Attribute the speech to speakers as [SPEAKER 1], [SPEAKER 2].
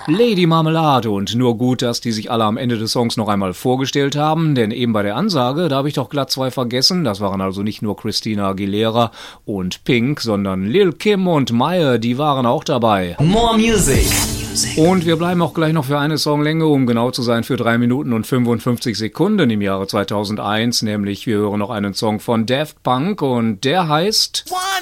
[SPEAKER 1] Lady Marmelade und nur gut, dass die sich alle am Ende des Songs noch einmal vorgestellt haben, denn eben bei der Ansage, da habe ich doch glatt zwei vergessen. Das waren also nicht nur Christina Aguilera und Pink, sondern Lil Kim und Maya, die waren auch dabei.
[SPEAKER 2] More Music.
[SPEAKER 1] Und wir bleiben auch gleich noch für eine Songlänge, um genau zu sein, für 3 Minuten und 55 Sekunden im Jahre 2001, nämlich wir hören noch einen Song von Daft Punk und der heißt